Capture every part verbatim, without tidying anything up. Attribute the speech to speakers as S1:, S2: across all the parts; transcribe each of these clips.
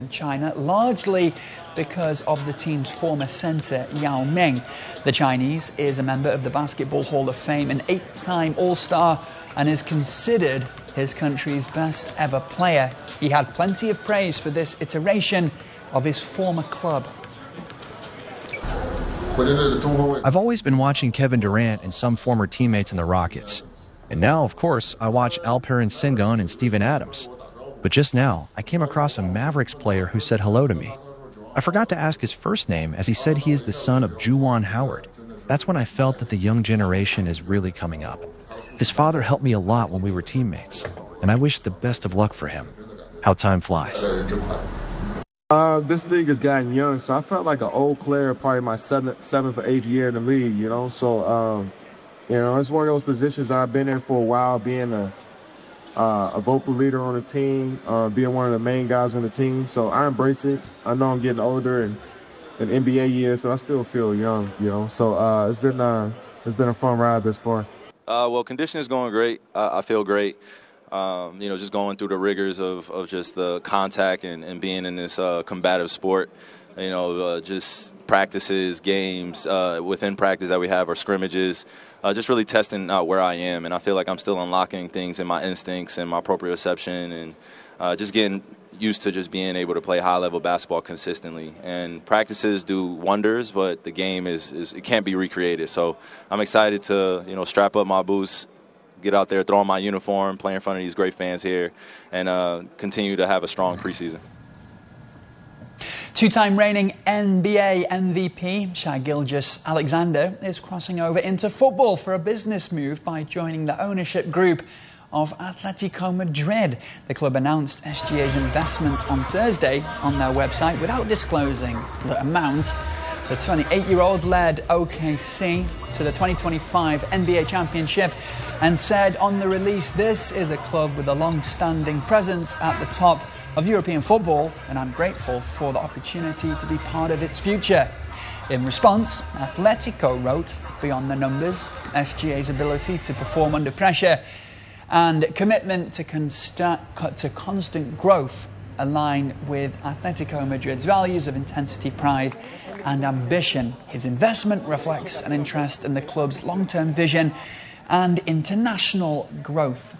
S1: China, largely because of the team's former centre, Yao Ming. The Chinese is a member of the Basketball Hall of Fame, an eight-time All-Star, and is considered his country's best ever player. He had plenty of praise for this iteration of his former club.
S2: I've always been watching Kevin Durant and some former teammates in the Rockets. And now, of course, I watch Alperen Sengun and Steven Adams. But just now, I came across a Mavericks player who said hello to me. I forgot to ask his first name, as he said he is the son of Juwan Howard. That's when I felt that the young generation is really coming up. His father helped me a lot when we were teammates, and I wish the best of luck for him. How time flies.
S3: Uh, this league has gotten young, so I felt like an old player, probably my seventh, seventh or eighth year in the league, you know. So, um, you know, it's one of those positions I've been in for a while, being a Uh, a vocal leader on the team, uh, being one of the main guys on the team. So I embrace it. I know I'm getting older and in N B A years, but I still feel young, you know. So uh, it's been uh, it's been a fun ride this far.
S4: Uh, well, conditioning is going great. I, I feel great. Um, you know, just going through the rigors of, of just the contact and, and being in this uh, combative sport. You know, uh, just practices, games, uh, within practice that we have, or scrimmages, uh, just really testing out where I am. And I feel like I'm still unlocking things in my instincts and my proprioception, and uh, just getting used to just being able to play high-level basketball consistently. And practices do wonders, but the game is, is it can't be recreated. So I'm excited to, you know, strap up my boots, get out there, throw on my uniform, play in front of these great fans here, and uh, continue to have a strong preseason.
S1: Two-time reigning N B A M V P Shai Gilgeous-Alexander is crossing over into football for a business move by joining the ownership group of Atletico Madrid. The club announced S G A's investment on Thursday on their website without disclosing the amount. The twenty-eight-year-old led O K C to the twenty twenty-five N B A Championship and said on the release, "This is a club with a long-standing presence at the top of European football, and I'm grateful for the opportunity to be part of its future." In response, Atletico wrote, "Beyond the numbers, S G A's ability to perform under pressure and commitment to, consta- to constant growth align with Atletico Madrid's values of intensity, pride and ambition. His investment reflects an interest in the club's long-term vision and international growth."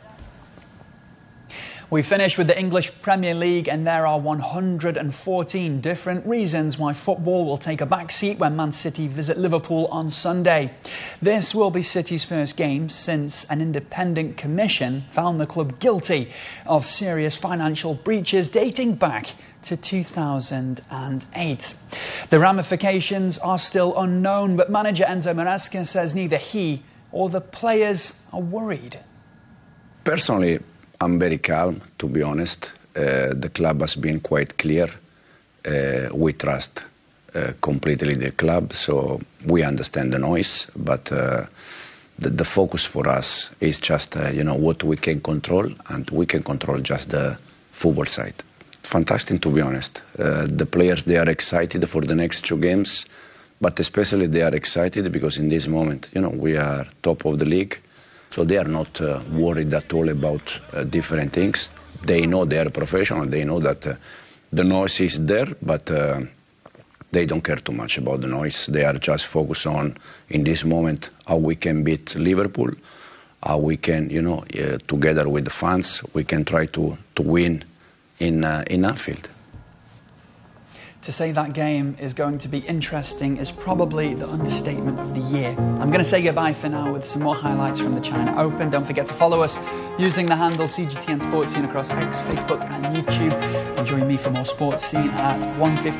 S1: We finish with the English Premier League, and there are one hundred fourteen different reasons why football will take a back seat when Man City visit Liverpool on Sunday. This will be City's first game since an independent commission found the club guilty of serious financial breaches dating back to two thousand eight. The ramifications are still unknown, but manager Enzo Maresca says neither he or the players are worried.
S5: Personally, I'm very calm, to be honest. Uh, the club has been quite clear. Uh, we trust uh, completely the club, so we understand the noise. But uh, the, the focus for us is just, uh, you know, what we can control, and we can control just the football side. Fantastic, to be honest. Uh, the players, they are excited for the next two games, but especially they are excited because in this moment, you know, we are top of the league. So they are not uh, worried at all about uh, different things. They know they are professional. They know that uh, the noise is there, but uh, they don't care too much about the noise. They are just focused on, in this moment, how we can beat Liverpool, how we can, you know, uh, together with the fans, we can try to, to win in, uh, in Anfield.
S1: To say that game is going to be interesting is probably the understatement of the year. I'm going to say goodbye for now with some more highlights from the China Open. Don't forget to follow us using the handle C G T N Sports Scene across X, Facebook and YouTube. And join me for more Sports Scene at one fifty.